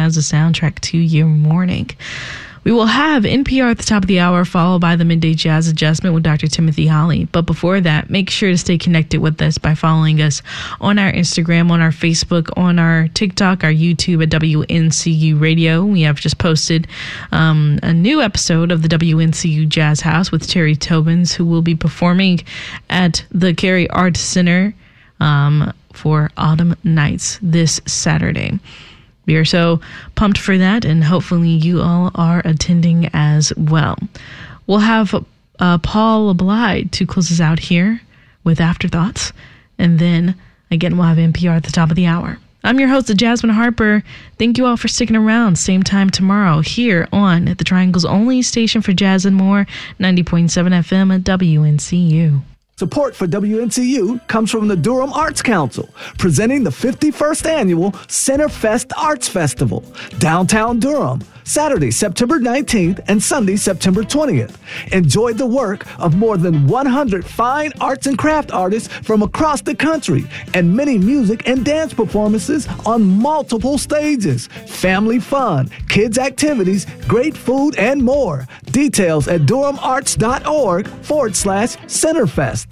Jazz, a soundtrack to your morning. We will have NPR at the top of the hour, followed by the Midday Jazz Adjustment with Dr. Timothy Holly. But before that, make sure to stay connected with us by following us on our Instagram, on our Facebook, on our TikTok, our YouTube at WNCU Radio. We have just posted a new episode of the WNCU Jazz House with Terry Tobins, who will be performing at the Cary Arts Center for Autumn Nights this Saturday. We are so pumped for that, and hopefully you all are attending as well. We'll have Paul Ablyde to close us out here with Afterthoughts, and then again we'll have NPR at the top of the hour. I'm your host, Jasmine Harper. Thank you all for sticking around. Same time tomorrow here on the Triangle's only station for jazz and more, 90.7 FM at WNCU. Support for WNCU comes from the Durham Arts Council, presenting the 51st Annual Centerfest Arts Festival, downtown Durham, Saturday, September 19th and Sunday, September 20th. Enjoy the work of more than 100 fine arts and craft artists from across the country and many music and dance performances on multiple stages. Family fun, kids activities, great food, and more. Details at durhamarts.org/Centerfest.